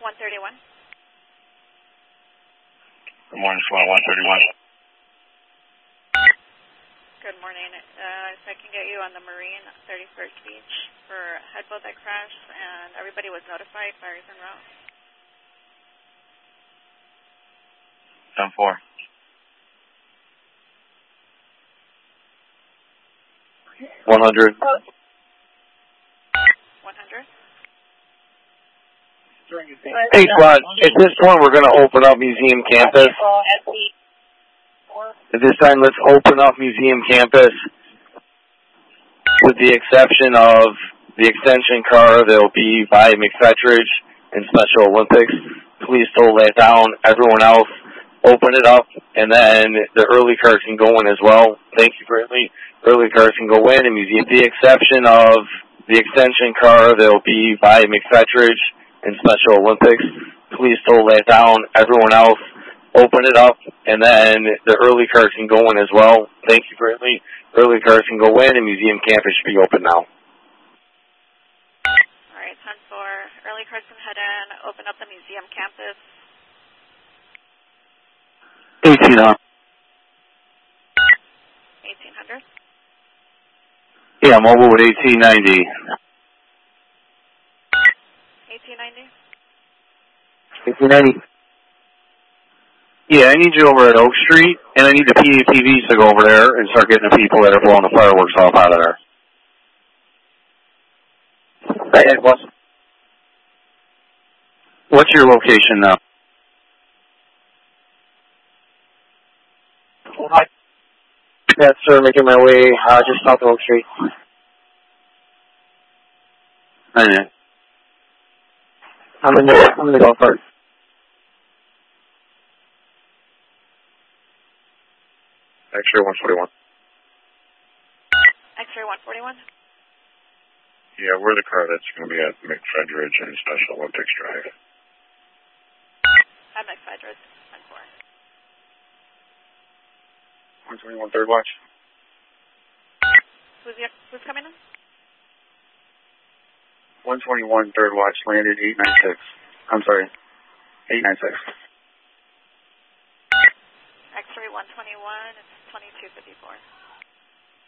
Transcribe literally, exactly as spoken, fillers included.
one thirty-one. Good morning, SWAT one thirty-one. Good morning. Uh, if I can get you on the Marine, thirty-first Beach, for a headboat that crashed, and everybody was notified, fires en route. ten four. one hundred. one hundred. Hey, SWAT, at this point we're going to open up Museum Campus. At this time, let's open up Museum Campus with the exception of the extension car that will be by McFetridge and Special Olympics. Please hold that down. Everyone else, open it up, and then the early cars can go in as well. Thank you greatly. Early cars can go in, and museum, the exception of the extension car that will be by McFetridge and Special Olympics. Please hold that down. Everyone else, open it up, and then the early cars can go in as well. Thank you greatly. Early cars can go in, and Museum Campus should be open now. All right, ten four. Early cars can head in. Open up the Museum Campus. eighteen hundred. eighteen hundred. Yeah, mobile with eighteen ninety. eighteen ninety. eighteen ninety. Yeah, I need you over at Oak Street, and I need the P A T Vs to go over there and start getting the people that are blowing the fireworks off out of there. Hey, what's, what's your location now? Hi. Yes, sir, making my way uh, just south of Oak Street. I know. I'm in the, I'm in the golf cart. X-ray one forty-one. X-ray one forty-one. Yeah, we're the car that's going to be at McFetridge and Special Olympics Drive. At McFetridge, ten four. one twenty-one, third watch. Who's, the, who's coming in? one twenty-one, third watch, landed eight nine six. I'm sorry, eight nine six. X-ray one twenty-one, it's twenty-two fifty-four.